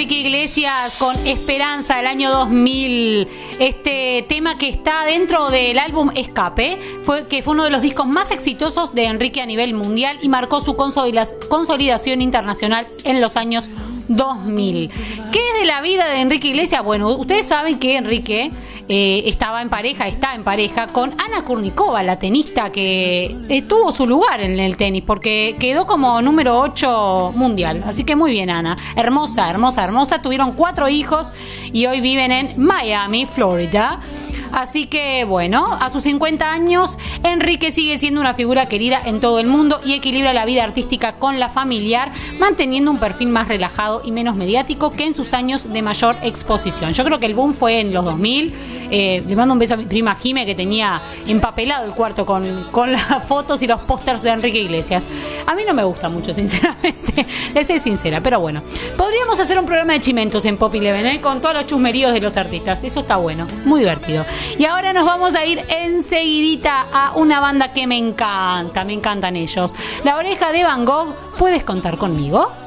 Enrique Iglesias con Esperanza del año 2000. Este tema que está dentro del álbum Escape, que fue uno de los discos más exitosos de Enrique a nivel mundial y marcó su consolidación internacional en los años 2000. ¿Qué es de la vida de Enrique Iglesias? Bueno, ustedes saben que Enrique está en pareja con Ana Kurnikova, la tenista que tuvo su lugar en el tenis porque quedó como número 8 mundial. Así que muy bien, Ana. Hermosa, hermosa, hermosa. Tuvieron 4 hijos y hoy viven en Miami, Florida. Así que, bueno, a sus 50 años, Enrique sigue siendo una figura querida en todo el mundo y equilibra la vida artística con la familiar, manteniendo un perfil más relajado y menos mediático que en sus años de mayor exposición. Yo creo que el boom fue en los 2000. Le mando un beso a mi prima Jime, que tenía empapelado el cuarto con las fotos y los pósters de Enrique Iglesias. A mí no me gusta mucho, sinceramente. Les soy sincera, pero bueno. Podríamos hacer un programa de chimentos en Pop Eleven, con todos los chusmeríos de los artistas. Eso está bueno, muy divertido. Y ahora nos vamos a ir enseguidita a una banda que me encantan ellos. La Oreja de Van Gogh. ¿Puedes contar conmigo?